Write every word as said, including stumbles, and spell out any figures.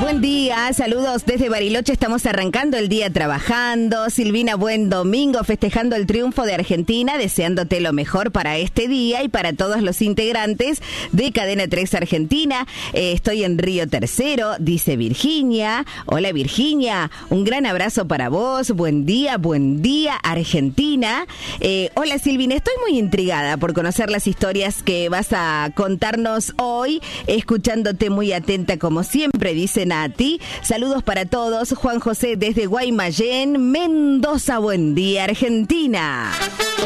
Buen día, saludos desde Bariloche, estamos arrancando el día trabajando. Silvina, buen domingo, festejando el triunfo de Argentina, deseándote lo mejor para este día y para todos los integrantes de Cadena tres Argentina. Eh, estoy en Río Tercero, dice Virginia. Hola Virginia, un gran abrazo para vos, buen día, buen día Argentina. Eh, hola Silvina, estoy muy intrigada por conocer las historias que vas a contarnos hoy, escuchándote muy atenta como siempre, dicen a ti. Saludos para todos. Juan José desde Guaymallén, Mendoza. Buen día, Argentina.